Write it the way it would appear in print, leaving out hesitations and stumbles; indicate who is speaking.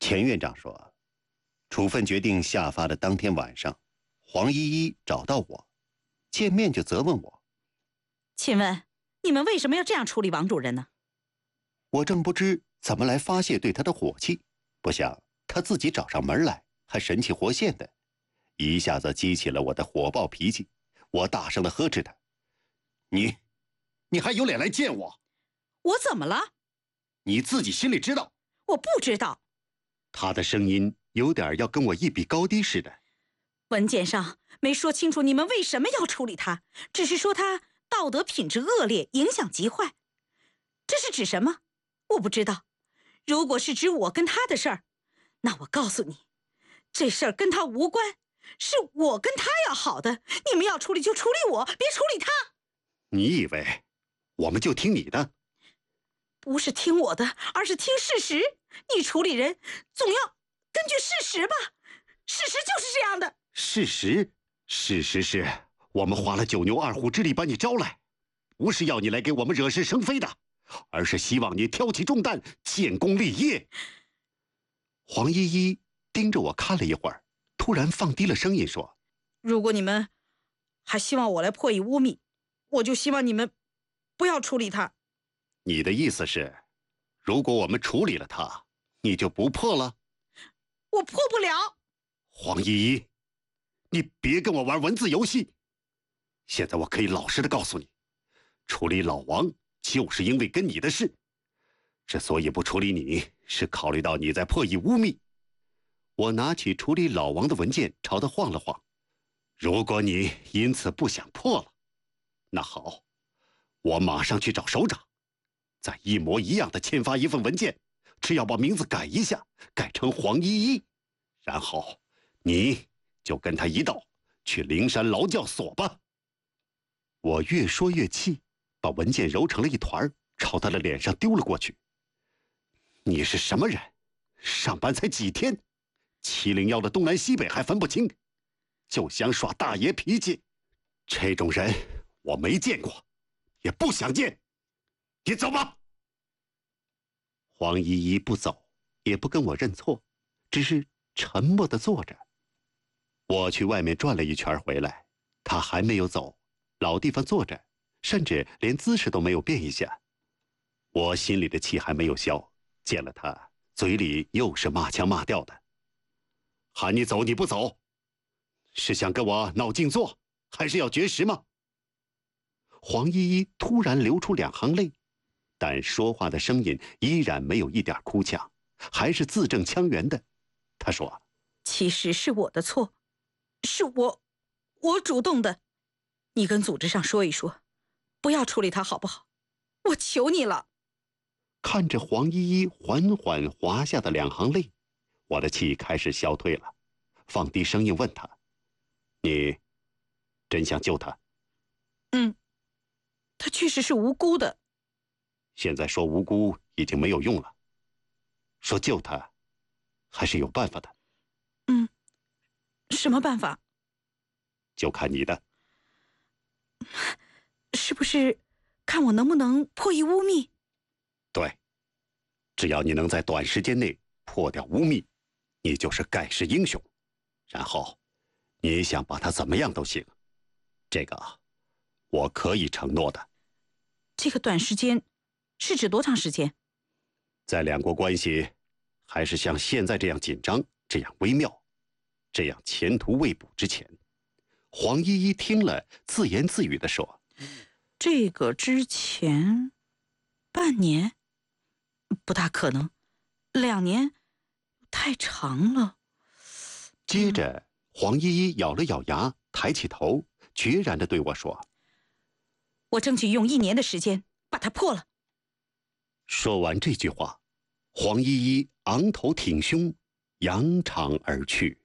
Speaker 1: 钱院长说，处分决定下发的当天晚上，黄依依找到我，见面就责问我：“
Speaker 2: 请问你们为什么要这样处理王主任呢？”
Speaker 1: 我正不知怎么来发泄对他的火气，不想他自己找上门来，还神气活现的，一下子激起了我的火爆脾气。我大声地呵斥他：“你还有脸来见我？
Speaker 2: 我怎么了？
Speaker 1: 你自己心里知道。”
Speaker 2: 我不知道。
Speaker 1: 他的声音有点要跟我一比高低似的。
Speaker 2: 文件上没说清楚你们为什么要处理他，只是说他道德品质恶劣，影响极坏。这是指什么？我不知道。如果是指我跟他的事儿，那我告诉你，这事儿跟他无关，是我跟他要好的。你们要处理就处理我，别处理他。
Speaker 1: 你以为我们就听你的？
Speaker 2: 不是听我的，而是听事实。你处理人总要根据事实吧？事实就是这样的。
Speaker 1: 事实是我们花了九牛二虎之力把你招来，不是要你来给我们惹是生非的，而是希望你挑起重担，建功立业。黄依依盯着我看了一会儿，突然放低了声音说：“
Speaker 2: 如果你们还希望我来破译污蔑，我就希望你们不要处理他。”
Speaker 1: 你的意思是，如果我们处理了他，你就不破了？
Speaker 2: 我破不了。
Speaker 1: 黄依依，你别跟我玩文字游戏。现在我可以老实的告诉你，处理老王就是因为跟你的事。之所以不处理你，是考虑到你在破译污蔑。我拿起处理老王的文件朝他晃了晃。如果你因此不想破了，那好，我马上去找首长，再一模一样的签发一份文件，只要把名字改一下，改成黄依依，然后你就跟他一道去灵山劳教所吧。我越说越气，把文件揉成了一团，朝他的脸上丢了过去。你是什么人？上班才几天，701的东南西北还分不清，就想耍大爷脾气，这种人我没见过，也不想见。你走吧。黄依依不走，也不跟我认错，只是沉默地坐着。我去外面转了一圈回来，她还没有走，老地方坐着，甚至连姿势都没有变一下。我心里的气还没有消，见了她，嘴里又是骂腔骂调的。喊你走你不走，是想跟我闹静坐，还是要绝食吗？黄依依突然流出2行泪，但说话的声音依然没有一点哭腔，还是字正腔圆的。她说：“
Speaker 2: 其实是我的错，是我主动的。你跟组织上说一说，不要处理他好不好？我求你了。”
Speaker 1: 看着黄依依缓缓滑下的2行泪，我的气开始消退了，放低声音问她：“你真想救他？”“
Speaker 2: 他确实是无辜的。”“
Speaker 1: 现在说无辜已经没有用了，说救他还是有办法的。”“
Speaker 2: 什么办法？”“
Speaker 1: 就看你的。”“
Speaker 2: 是不是看我能不能破译污蔑？”“
Speaker 1: 对，只要你能在短时间内破掉污蔑，你就是盖世英雄。然后你想把他怎么样都行，这个我可以承诺的。”“
Speaker 2: 这个短时间是指多长时间？”“
Speaker 1: 在两国关系还是像现在这样紧张，这样微妙，这样前途未卜之前。”黄依依听了，自言自语地说：“
Speaker 2: 这个之前半年不大可能，2年太长了。”
Speaker 1: 接着黄依依咬了咬牙，抬起头，决然地对我说：“
Speaker 2: 我争取用1年的时间把它破了。”
Speaker 1: 说完这句话，黄依依昂头挺胸，扬长而去。